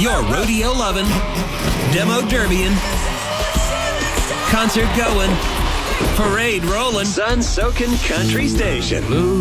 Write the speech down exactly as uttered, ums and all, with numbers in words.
You're rodeo loving, demo derbying, concert going, parade rolling, sun soaking country station.